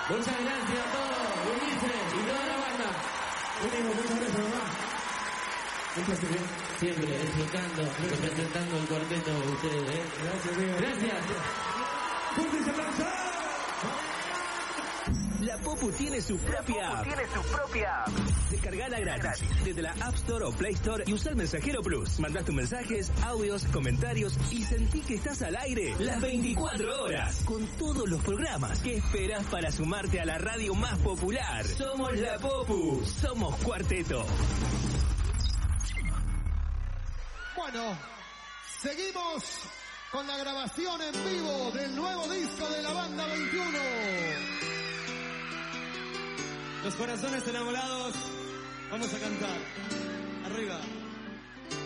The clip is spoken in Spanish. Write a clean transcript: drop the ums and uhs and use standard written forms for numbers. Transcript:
Muchas gracias a todos, Ulises y toda la banda. Muchas gracias, mamá. Un placer, siempre disfrutando, representando el cuarteto de ustedes. Gracias, amigo. Gracias. ¡Fuerte aplauso! La Popu tiene su propia app. Descargala gratis desde la App Store o Play Store y usa el Mensajero Plus. Mandás tus mensajes, audios, comentarios y sentí que estás al aire las 24 horas con todos los programas. ¿Qué esperas para sumarte a la radio más popular? Somos la Popu, somos Cuarteto. Bueno, seguimos con la grabación en vivo del nuevo disco de la Banda 21. Los corazones enamorados, vamos a cantar. Arriba.